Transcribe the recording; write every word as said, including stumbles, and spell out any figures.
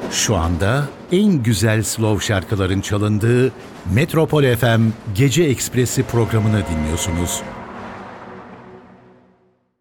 Şu anda en güzel slow şarkıların çalındığı Metropol F M Gece Ekspresi programını dinliyorsunuz.